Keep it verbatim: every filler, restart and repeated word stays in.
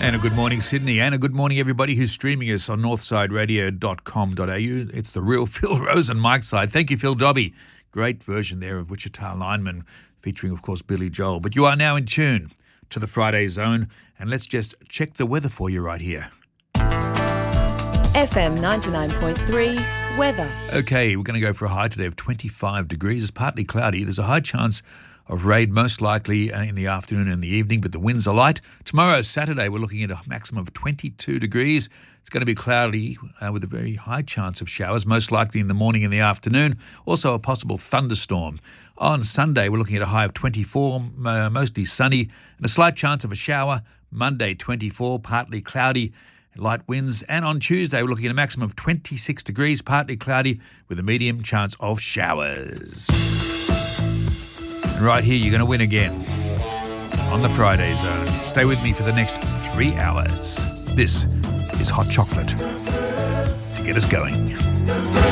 And a good morning, Sydney. And a good morning, everybody who's streaming us on northside radio dot com dot a u. It's the real Phil Rose and Mike Side. Thank you, Phil Dobby. Great version there of Wichita Lineman, featuring, of course, Billy Joel. But you are now in tune to the Friday Zone. And let's just check the weather for you right here. F M ninety-nine point three weather. Okay, we're going to go for a high today of twenty-five degrees. It's partly cloudy. There's a high chance of rain, most likely in the afternoon and the evening, but the winds are light. Tomorrow, Saturday, we're looking at a maximum of twenty-two degrees. It's going to be cloudy uh, with a very high chance of showers, most likely in the morning and the afternoon. Also a possible thunderstorm. On Sunday, we're looking at a high of twenty-four, uh, mostly sunny, and a slight chance of a shower. Monday, twenty-four, partly cloudy, light winds. And on Tuesday, we're looking at a maximum of twenty-six degrees, partly cloudy, with a medium chance of showers. And right here, you're going to win again on the Friday Zone. Stay with me for the next three hours. This is Hot Chocolate to get us going.